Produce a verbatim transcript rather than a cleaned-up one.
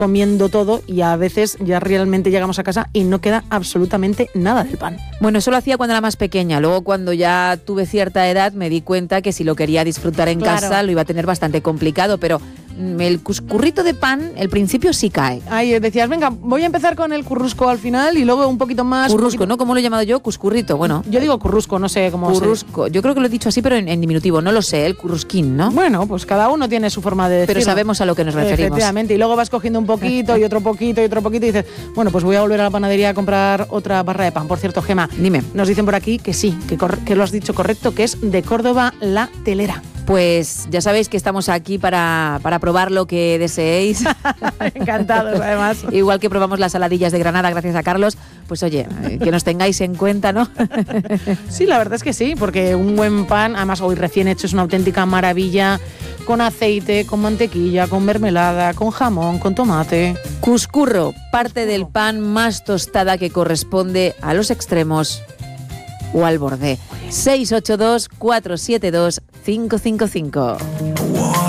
comiendo todo y a veces ya realmente llegamos a casa y no queda absolutamente nada del pan. Bueno, eso lo hacía cuando era más pequeña. Luego, cuando ya tuve cierta edad, me di cuenta que si lo quería disfrutar en Claro. casa lo iba a tener bastante complicado, pero el cuscurrito de pan, el principio sí cae. Ahí decías, venga, voy a empezar con el currusco al final y luego un poquito más... Currusco, poquito... ¿no? ¿Cómo lo he llamado yo? Cuscurrito, bueno. Yo digo currusco, no sé cómo... Currusco. Yo creo que lo he dicho así, pero en, en diminutivo. No lo sé, el currusquín, ¿no? Bueno, pues cada uno tiene su forma de decirlo. Pero sabemos a lo que nos referimos. Efectivamente, y luego vas cogiendo un poquito y otro poquito y otro poquito y dices, bueno, pues voy a volver a la panadería a comprar otra barra de pan. Por cierto, Gema, dime. Nos dicen por aquí que sí, que, cor- que lo has dicho correcto, que es de Córdoba La Telera. Pues ya sabéis que estamos aquí para, para probar lo que deseéis. Encantados, además. Igual que probamos las saladillas de Granada gracias a Carlos, pues oye, que nos tengáis en cuenta, ¿no? Sí, la verdad es que sí, porque un buen pan, además hoy recién hecho, es una auténtica maravilla, con aceite, con mantequilla, con mermelada, con jamón, con tomate. Cuscurro, parte del pan más tostada que corresponde a los extremos o al borde. seis ocho dos, cuatro siete dos, cinco cinco cinco.